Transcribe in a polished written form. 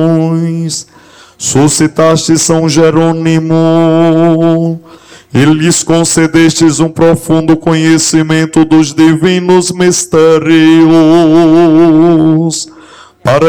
suscitaste São Jerônimo e lhes concedestes um profundo conhecimento dos divinos mistérios, para